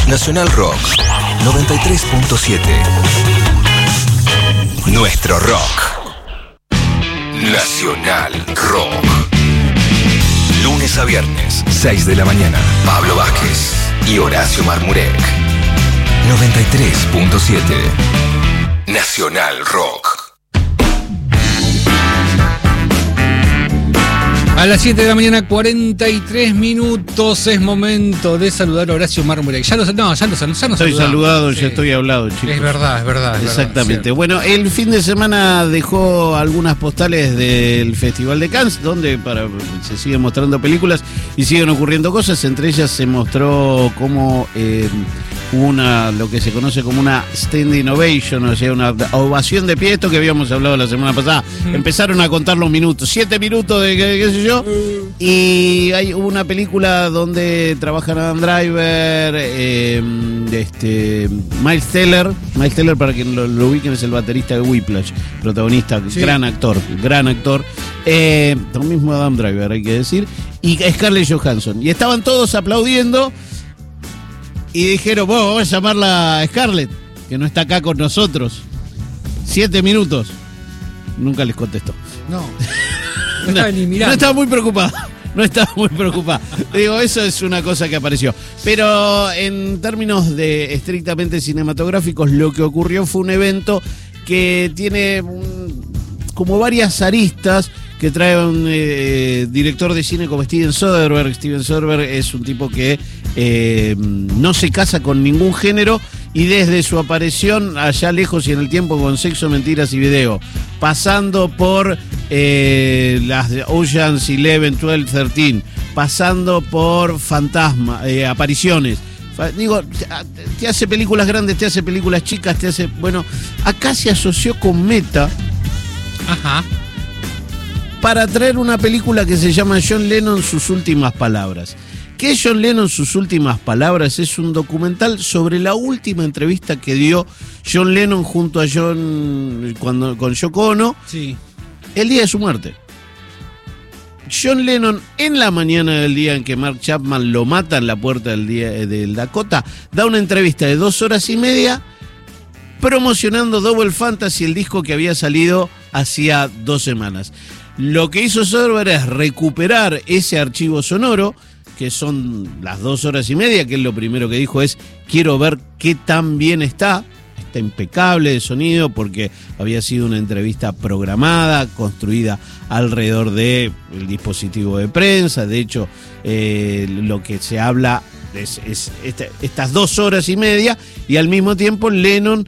Nacional Rock 93.7. Nuestro rock. Nacional Rock. Lunes a viernes, 6 de la mañana. Pablo Vázquez y Horacio Marmurek. 93.7. Nacional Rock. A las 7 de la mañana, 43 minutos, es momento de saludar a Horacio Marmurek. Ya lo Estoy saludado, ya estoy hablado, chicos. Es verdad. Exactamente. Bueno, el fin de semana dejó algunas postales del Festival de Cannes, donde se siguen mostrando películas y siguen ocurriendo cosas. Entre ellas se mostró como lo que se conoce como una standing ovation, o sea, una ovación de pie, esto que habíamos hablado la semana pasada. Empezaron a contar los minutos, 7 minutos de qué sé yo. Y hay una película donde trabajan Adam Driver, Miles Teller, para quien lo ubiquen, es el baterista de Whiplash, protagonista, sí. gran actor, lo mismo Adam Driver, hay que decir, y Scarlett Johansson, y estaban todos aplaudiendo y dijeron, vamos a llamarla a Scarlett, que no está acá con nosotros. 7 minutos, nunca les contestó. No estaba ni mirando. No estaba muy preocupada. Digo, eso es una cosa que apareció. Pero en términos de estrictamente cinematográficos, lo que ocurrió fue un evento que tiene como varias aristas, que trae un director de cine como Steven Soderbergh. Steven Soderbergh es un tipo que no se casa con ningún género, y desde su aparición allá lejos y en el tiempo con Sexo, Mentiras y Video, pasando por las de Ocean's 11, 12, 13, pasando por Fantasma, apariciones. Digo, te hace películas grandes, te hace películas chicas, bueno, acá se asoció con Meta. Ajá. Para traer una película que se llama John Lennon, sus últimas palabras. ¿Qué es John Lennon, sus últimas palabras? Es un documental sobre la última entrevista que dio John Lennon junto a con Yoko Ono, sí, el día de su muerte. John Lennon, en la mañana del día en que Mark Chapman lo mata en la puerta del Dakota, da una entrevista de 2 horas y media promocionando Double Fantasy, el disco que había salido hacía 2 semanas. Lo que hizo Soderbergh es recuperar ese archivo sonoro, que son las 2 horas y media, que es lo primero que dijo, es quiero ver qué tan bien está impecable de sonido, porque había sido una entrevista programada, construida alrededor del dispositivo de prensa. De hecho, lo que se habla es estas 2 horas y media, y al mismo tiempo Lennon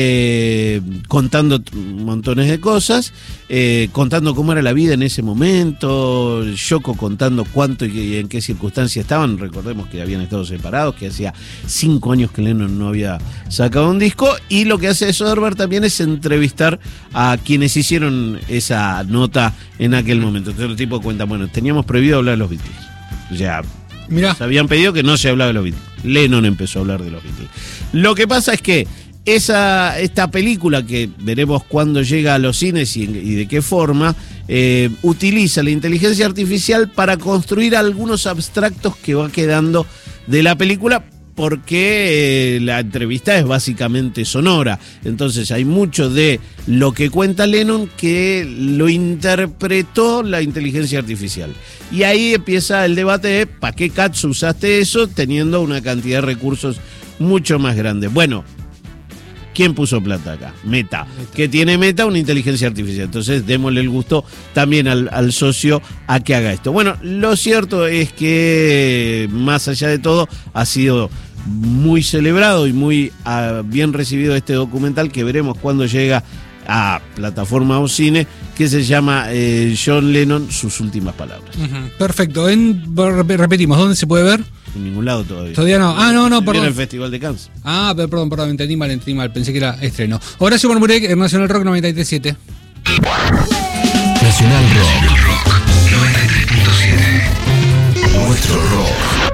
contando montones de cosas, contando cómo era la vida en ese momento, Yoko contando cuánto y en qué circunstancias estaban. Recordemos que habían estado separados, que hacía 5 años que Lennon no había sacado un disco, y lo que hace Soderbergh también es entrevistar a quienes hicieron esa nota en aquel momento. Entonces el tipo cuenta, bueno, teníamos prohibido hablar de los Beatles. O sea, mirá, se habían pedido que no se hablaba de los Beatles. Lennon empezó a hablar de los Beatles. Lo que pasa es que esta película, que veremos cuándo llega a los cines y de qué forma, utiliza la inteligencia artificial para construir algunos abstractos que va quedando de la película, porque la entrevista es básicamente sonora. Entonces hay mucho de lo que cuenta Lennon que lo interpretó la inteligencia artificial. Y ahí empieza el debate de ¿para qué cats usaste eso teniendo una cantidad de recursos mucho más grande? Bueno, ¿quién puso plata acá? Meta. ¿Qué tiene Meta? Una inteligencia artificial. Entonces démosle el gusto también al socio a que haga esto. Bueno, lo cierto es que más allá de todo ha sido muy celebrado y muy bien recibido este documental, que veremos cuando llega a plataforma o cine, que se llama John Lennon, sus últimas palabras. Perfecto. Repetimos, ¿dónde se puede ver? En ningún lado todavía. Todavía no. No, perdón. En el Festival de Cannes. Perdón, entendí mal. Pensé que era estreno. Horacio Marmurek, Nacional Rock 93.7. Nacional Rock 93.7. Nuestro rock.